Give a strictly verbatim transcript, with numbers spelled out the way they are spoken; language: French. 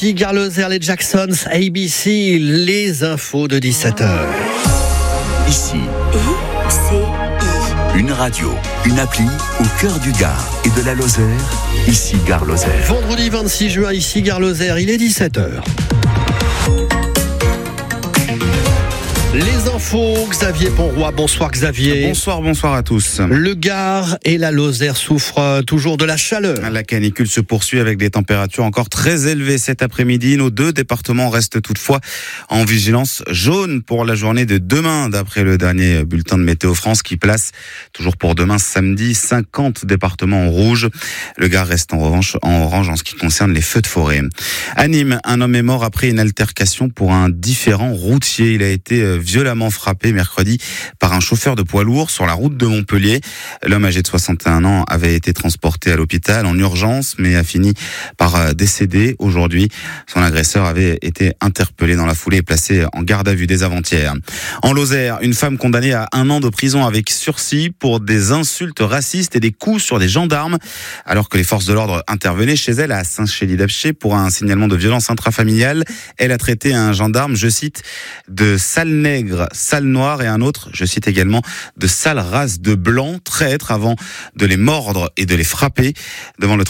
Ici Gare Lozère, les Jacksons, A B C, les infos de dix-sept heures. Ici, I C I. une radio, une appli au cœur du Gard et de la Lozère. Ici Gare Lozère. Vendredi vingt-six juin, ici Gare Lozère, il est dix-sept heures. Les infos, Xavier Ponroy. Bonsoir Xavier. Bonsoir, bonsoir à tous. Le Gard et la Lozère souffrent toujours de la chaleur. La canicule se poursuit avec des températures encore très élevées cet après-midi. Nos deux départements restent toutefois en vigilance jaune pour la journée de demain, d'après le dernier bulletin de Météo France qui place toujours pour demain samedi cinquante départements en rouge. Le Gard reste en revanche en orange en ce qui concerne les feux de forêt. À Nîmes, un homme est mort après une altercation pour un différend routier. Il a été violemment frappé mercredi par un chauffeur de poids lourd sur la route de Montpellier. L'homme âgé de soixante et un ans avait été transporté à l'hôpital en urgence, mais a fini par décéder aujourd'hui. Son agresseur avait été interpellé dans la foulée et placé en garde à vue dès avant-hier. En Lozère, une femme condamnée à un an de prison avec sursis pour des insultes racistes et des coups sur des gendarmes, alors que les forces de l'ordre intervenaient chez elle à Saint-Chély-d'Apcher pour un signalement de violence intrafamiliale. Elle a traité un gendarme, je cite, de sale nègre, sale noir, et un autre, je cite également, de sale race de blanc, traître, avant de les mordre et de les frapper. Devant le